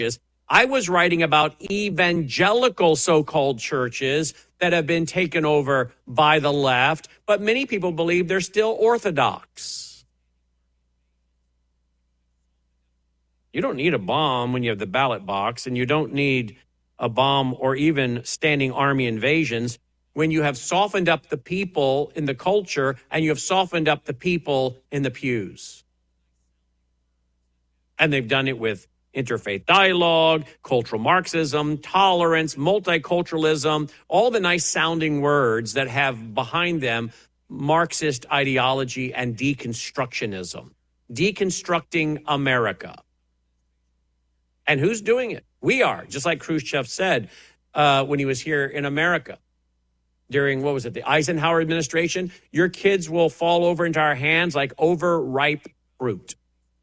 I was writing about evangelical so-called churches that have been taken over by the left, but many people believe they're still orthodox. You don't need a bomb when you have the ballot box, and you don't need a bomb or even standing army invasions when you have softened up the people in the culture and you have softened up the people in the pews. And they've done it with interfaith dialogue, cultural Marxism, tolerance, multiculturalism, all the nice sounding words that have behind them Marxist ideology and deconstructionism, deconstructing America. And who's doing it? We are, just like Khrushchev said when he was here in America during, the Eisenhower administration. Your kids will fall over into our hands like overripe fruit.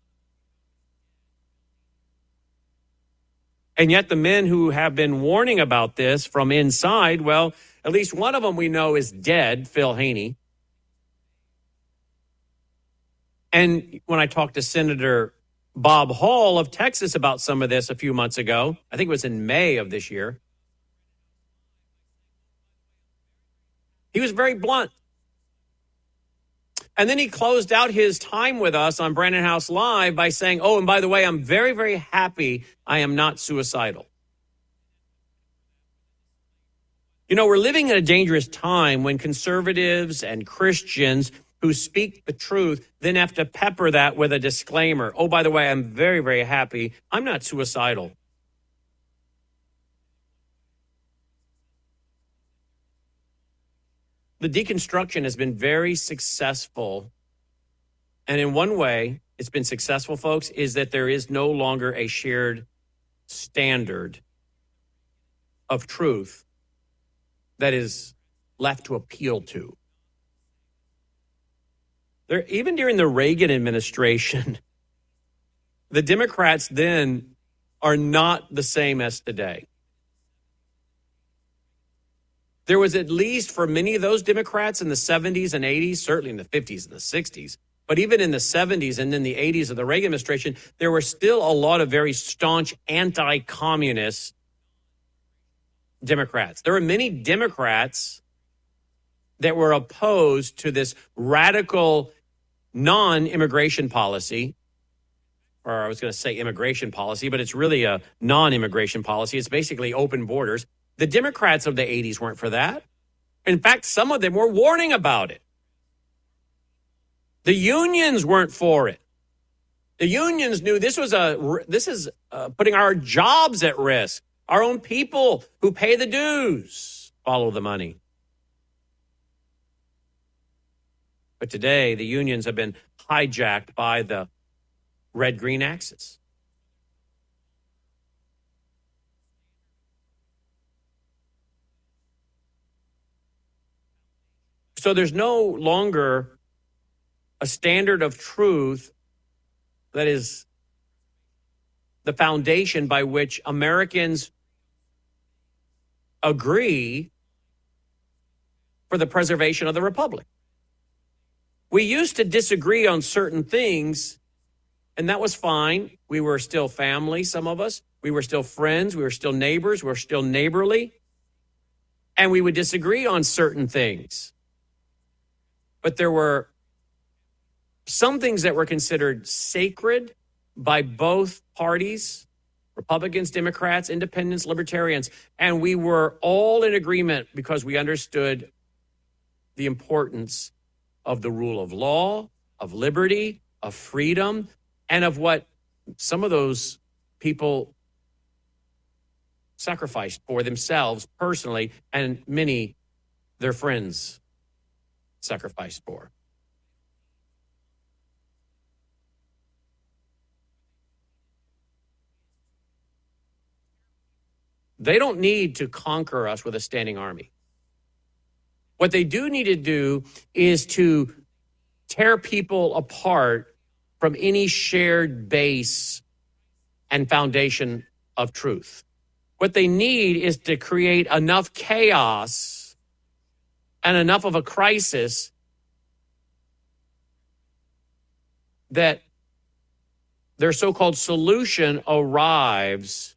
And yet the men who have been warning about this from inside, well, at least one of them we know is dead, Phil Haney. And when I talked to Senator Bob Hall of Texas about some of this a few months ago, I think it was in May of this year, he was very blunt. And then he closed out his time with us on Brandon House Live by saying, oh, and by the way, I'm very, very happy I am not suicidal. You know, we're living in a dangerous time when conservatives and Christians who speak the truth then have to pepper that with a disclaimer. Oh, by the way, I'm very, very happy I'm not suicidal. The deconstruction has been very successful. And in one way, it's been successful, folks, is that there is no longer a shared standard of truth that is left to appeal to. Even during the Reagan administration, the Democrats then are not the same as today. There was, at least for many of those Democrats in the 70s and 80s, certainly in the 50s and the 60s, but even in the 70s and then the 80s of the Reagan administration, there were still a lot of very staunch anti-communist Democrats. There were many Democrats that were opposed to this radical non-immigration policy, or I was going to say immigration policy, but it's really a non-immigration policy. It's basically open borders. The Democrats of the 80s weren't for that. In fact, some of them were warning about it. The unions weren't for it. The unions knew this is putting our jobs at risk. Our own people who pay the dues follow the money. But today, the unions have been hijacked by the red-green axis. So there's no longer a standard of truth that is the foundation by which Americans agree for the preservation of the republic. We used to disagree on certain things, and that was fine. We were still family, some of us. We were still friends. We were still neighbors. We were still neighborly. And we would disagree on certain things. But there were some things that were considered sacred by both parties, Republicans, Democrats, independents, libertarians, and we were all in agreement because we understood the importance of the rule of law, of liberty, of freedom, and of what some of those people sacrificed for themselves personally, and many their friends sacrificed for. They don't need to conquer us with a standing army. What they do need to do is to tear people apart from any shared base and foundation of truth. What they need is to create enough chaos and enough of a crisis that their so-called solution arrives